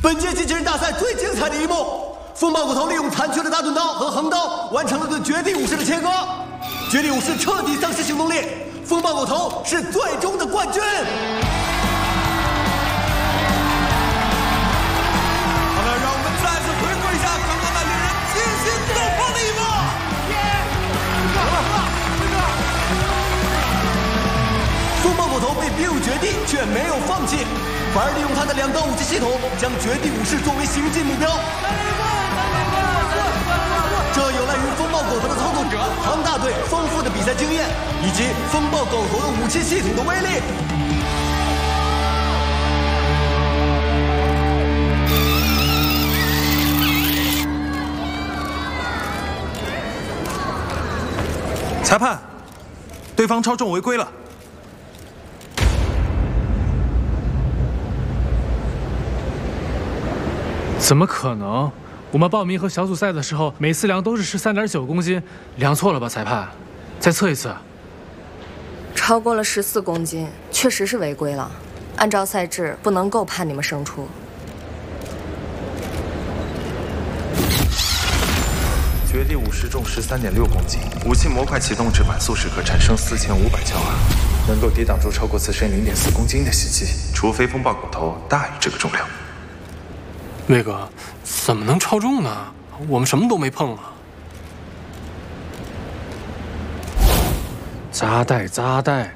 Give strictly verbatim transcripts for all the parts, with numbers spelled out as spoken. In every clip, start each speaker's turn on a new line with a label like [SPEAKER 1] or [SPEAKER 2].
[SPEAKER 1] 本届机器人大赛最精彩的一幕，风暴狗头利用残缺的大盾刀和横刀，完成了对绝地武士的切割。绝地武士彻底丧失行动力，风暴狗头是最终的冠军。好了，让我们再次回顾一下刚刚那令人惊心动魄的一幕。风暴狗头被逼入绝地，却没有放弃。 反而利用他的两道武器系统，将绝地武士作为行进目标。这有赖于风暴狗头的操纵者庞大队丰富的比赛经验，以及风暴狗头的武器系统的威力。
[SPEAKER 2] 裁判，对方超重违规了。
[SPEAKER 3] 怎么可能？我们报名和小组赛的时候，每次量都是十三点九公斤，量错了吧，裁判？再测一次。
[SPEAKER 4] 超过了十四公斤，确实是违规了。按照赛制，不能够判你们胜出。
[SPEAKER 2] 绝地武士重十三点六公斤，武器模块启动至满速时可产生四千五百焦耳，能够抵挡住超过自身零点四公斤的袭击，除非风暴狗头大于这个重量。
[SPEAKER 5] 魏哥，怎么能超重呢？我们什么都没碰啊！
[SPEAKER 3] 扎带，扎带。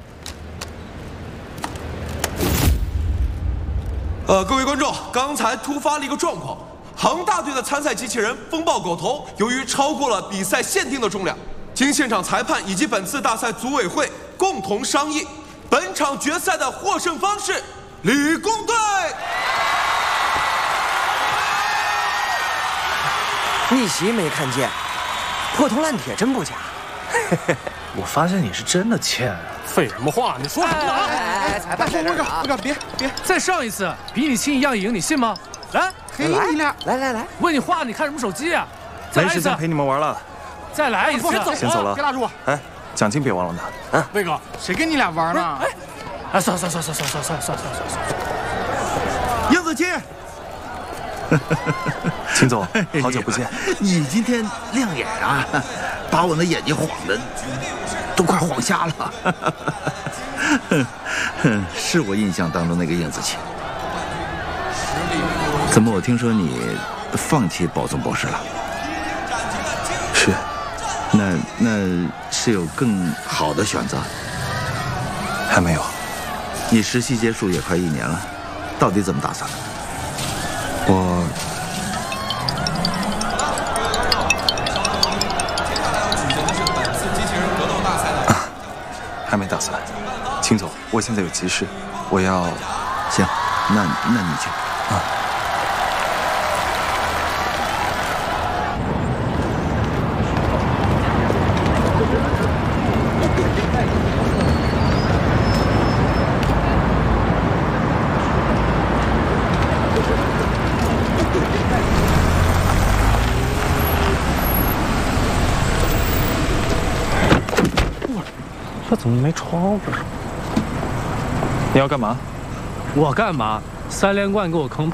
[SPEAKER 6] 呃，各位观众，刚才突发了一个状况，恒大队的参赛机器人风暴狗头由于超过了比赛限定的重量，经现场裁判以及本次大赛组委会共同商议，本场决赛的获胜方式，理工队。
[SPEAKER 7] 逆袭没看见，破铜烂铁真不假。
[SPEAKER 2] 我发现你是真的欠啊！
[SPEAKER 5] 废什么话？你说什么啊？
[SPEAKER 7] 哎，裁判在这儿啊！
[SPEAKER 3] 不敢，别别！再上一次，比你亲一样赢，你信吗？来，
[SPEAKER 7] 嘿，你俩，来来来，
[SPEAKER 3] 问你话，你看什么手机啊？再来一次，
[SPEAKER 2] 没时间陪你们玩了。
[SPEAKER 3] 再来一次，
[SPEAKER 2] 先走了，
[SPEAKER 8] 别拉住我！
[SPEAKER 2] 哎，奖金别忘了拿。
[SPEAKER 8] 啊，魏哥，谁跟你俩玩呢？
[SPEAKER 3] 哎，哎，算了算了算了算了算了算了算了算了算了。
[SPEAKER 9] 杨子清。
[SPEAKER 2] 秦总，好久不见！
[SPEAKER 9] 你今天亮眼啊，把我那眼睛晃的都快晃瞎了。是我印象当中那个燕子清。怎么我听说你放弃保送博士了？
[SPEAKER 2] 是。
[SPEAKER 9] 那那是有更好的选择？
[SPEAKER 2] 还没有。
[SPEAKER 9] 你实习结束也快一年了，到底怎么打算？
[SPEAKER 2] 我啊，还没打算。秦总，我现在有急事，我要。
[SPEAKER 9] 行，那那你去啊。
[SPEAKER 3] 这怎么没窗户？
[SPEAKER 2] 你要干嘛？
[SPEAKER 3] 我干嘛？三连冠给我坑